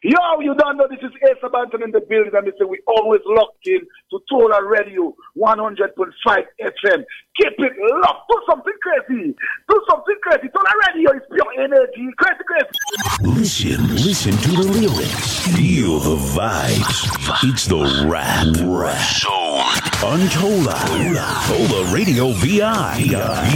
Yo, you don't know this is Ace Banton in the building, and they say we always locked in to Tola Radio 100.5 FM. Keep it locked. Do something crazy. Do something crazy. Tola Radio is pure energy. Crazy, crazy. Listen to the lyrics. Feel the vibes. It's the rap zone on Tola Radio VI.